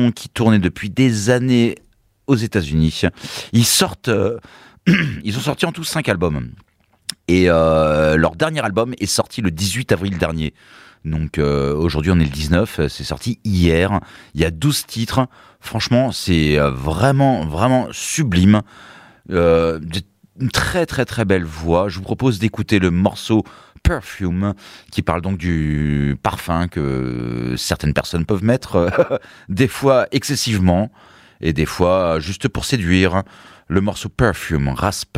nom qui tournait depuis des années aux États-Unis. Ils ont sorti en tout 5 albums. Et leur dernier album est sorti le 18 avril dernier. Donc aujourd'hui on est le 19, c'est sorti hier. Il y a 12 titres. Franchement, c'est vraiment, vraiment sublime. Une très, très, très belle voix. Je vous propose d'écouter le morceau Perfume, qui parle donc du parfum que certaines personnes peuvent mettre, des fois excessivement, et des fois juste pour séduire. Le morceau Perfume, Rasp